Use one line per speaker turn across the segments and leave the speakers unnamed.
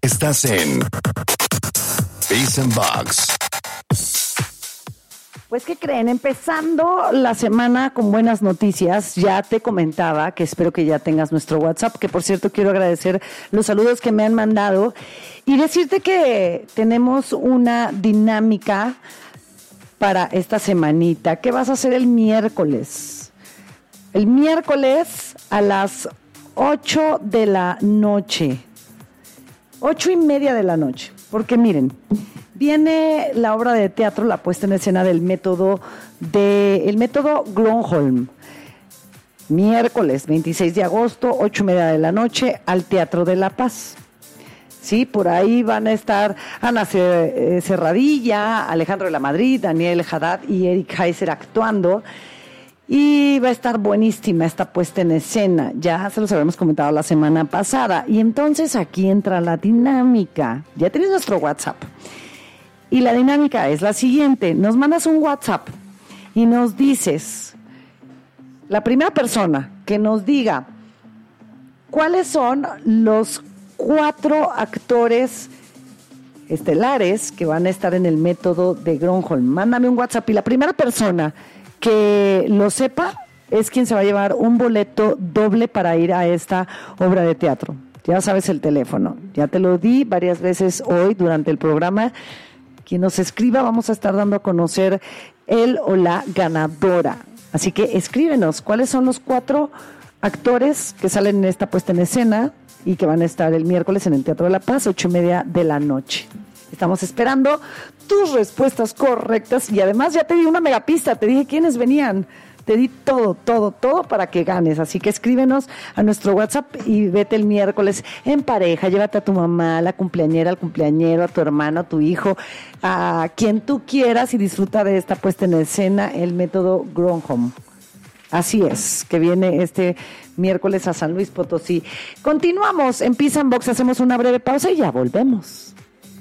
Estás en Peace and Box.
Pues, ¿qué creen? Empezando la semana con buenas noticias. Ya te comentaba que espero que ya tengas nuestro WhatsApp, que por cierto quiero agradecer los saludos que me han mandado y decirte que tenemos una dinámica para esta semanita. ¿Qué vas a hacer el miércoles? El miércoles a las 8 de la noche. 8:30 de la noche. Porque miren, viene la obra de teatro, la puesta en escena del método Gronholm. Miércoles 26 de agosto, 8:30 de la noche, al Teatro de la Paz. Sí, por ahí van a estar Ana Serradilla, Alejandro de la Madrid, Daniel Haddad y Eric Heiser actuando. Y va a estar buenísima esta puesta en escena. Ya se los habíamos comentado la semana pasada. Y entonces aquí entra la dinámica. Ya tienes nuestro WhatsApp. Y la dinámica es la siguiente. Nos mandas un WhatsApp y nos dices, la primera persona que nos diga cuáles son los 4 actores estelares que van a estar en el método de Gronholm. Mándame un WhatsApp y la primera persona que lo sepa es quien se va a llevar un boleto doble para ir a esta obra de teatro. Ya sabes el teléfono. Ya te lo di varias veces hoy durante el programa. Quien nos escriba, vamos a estar dando a conocer él o la ganadora. Así que escríbenos cuáles son los 4 actores que salen en esta puesta en escena y que van a estar el miércoles en el Teatro de la Paz, 8:30 de la noche. Estamos esperando tus respuestas correctas y además ya te di una megapista, te dije quiénes venían. Te di todo para que ganes. Así que escríbenos a nuestro WhatsApp y vete el miércoles en pareja. Llévate a tu mamá, a la cumpleañera, al cumpleañero, a tu hermano, a tu hijo, a quien tú quieras y disfruta de esta puesta en escena, el método Gronholm. Así es, que viene este miércoles a San Luis Potosí. Continuamos en Peace and Box, hacemos una breve pausa y ya volvemos.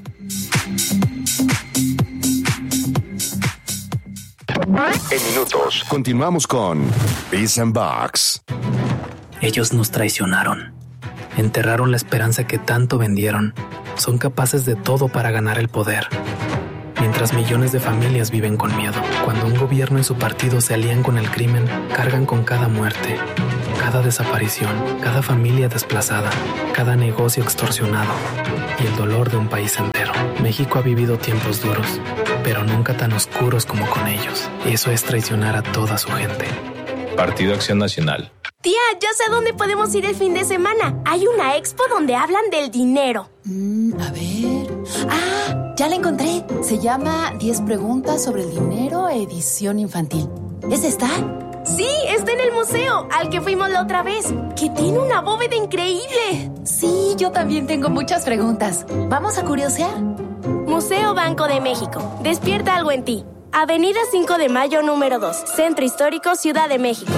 En minutos, continuamos con Peace and Box.
Ellos nos traicionaron. Enterraron la esperanza que tanto vendieron. Son capaces de todo para ganar el poder. Mientras millones de familias viven con miedo. Cuando un gobierno y su partido se alían con el crimen, cargan con cada muerte, cada desaparición, cada familia desplazada, cada negocio extorsionado y el dolor de un país entero. México ha vivido tiempos duros, pero nunca tan oscuros como con ellos. Eso es traicionar a toda su gente.
Partido Acción Nacional.
Tía, ya sé dónde podemos ir el fin de semana. Hay una expo donde hablan del dinero.
A ver... ¡Ah! Ya la encontré. Se llama 10 preguntas sobre el dinero, edición infantil. ¿Es esta?
Sí, está en el museo, al que fuimos la otra vez, que tiene una bóveda increíble.
Sí, yo también tengo muchas preguntas. ¿Vamos a curiosear?
Museo Banco de México. Despierta algo en ti. Avenida 5 de Mayo, número 2. Centro Histórico, Ciudad de México.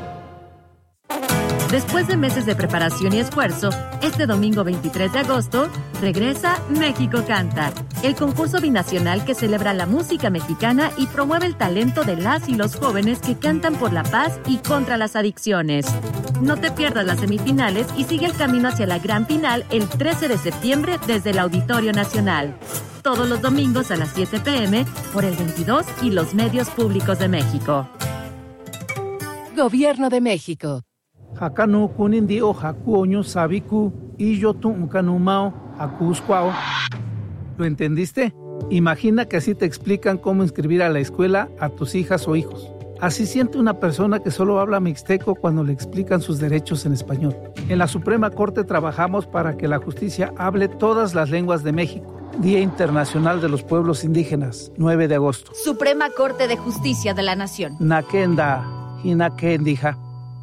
Después de meses de preparación y esfuerzo, este domingo 23 de agosto, regresa México Canta, el concurso binacional que celebra la música mexicana y promueve el talento de las y los jóvenes que cantan por la paz y contra las adicciones. No te pierdas las semifinales y sigue el camino hacia la gran final el 13 de septiembre desde el Auditorio Nacional. Todos los domingos a las 7 p.m. por el 22 y los medios públicos de México.
Gobierno de México.
Hakanu kunindio hakuoño sabiku y yo tuncanumao hakuscuao. ¿Lo entendiste? Imagina que así te explican cómo inscribir a la escuela a tus hijas o hijos. Así siente una persona que solo habla mixteco cuando le explican sus derechos en español. En la Suprema Corte trabajamos para que la justicia hable todas las lenguas de México. Día Internacional de los Pueblos Indígenas, 9 de agosto.
Suprema Corte de Justicia de la Nación.
Nakenda, hinakendija.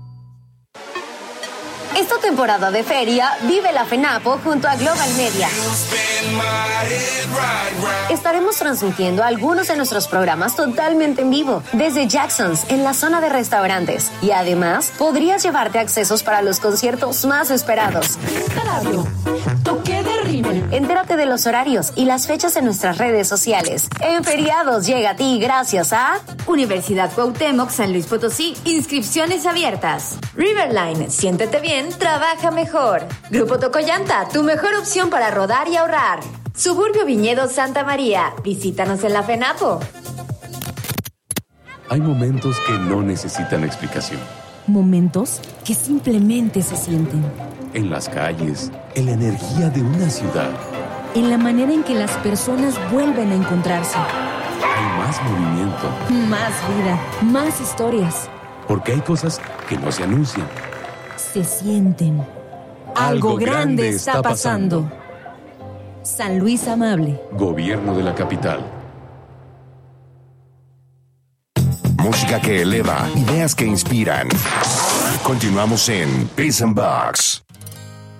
Esta temporada de feria, vive la FENAPO junto a Global Media. Estaremos transmitiendo algunos de nuestros programas totalmente en vivo, desde Jackson's, en la zona de restaurantes. Y además, podrías llevarte accesos para los conciertos más esperados.
Radio, toque de rímel,
Entérate de los horarios y las fechas en nuestras redes sociales. En feriados llega a ti gracias a
Universidad Cuauhtémoc, San Luis Potosí, inscripciones abiertas. Riverline, siéntete bien, trabaja mejor. Grupo Tocollanta, tu mejor opción para rodar y ahorrar. Suburbio Viñedo Santa María, visítanos en la FENAPO.
Hay momentos que no necesitan explicación.
Momentos que simplemente se sienten.
En las calles, en la energía de una ciudad.
En la manera en que las personas vuelven a encontrarse.
Hay más movimiento.
Más vida, más historias.
Porque hay cosas que no se anuncian.
Se sienten. Algo grande está pasando. San Luis Amable.
Gobierno de la capital.
Música que eleva, ideas que inspiran. Continuamos en Beats and Bugs.